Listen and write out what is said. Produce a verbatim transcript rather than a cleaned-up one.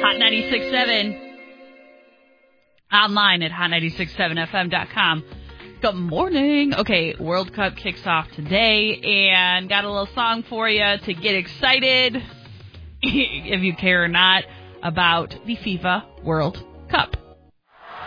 Hot ninety-six point seven. Online at hot nine six seven f m dot com. Good morning. Okay, World Cup kicks off today, and got a little song for you to get excited, if you care or not, about the FIFA World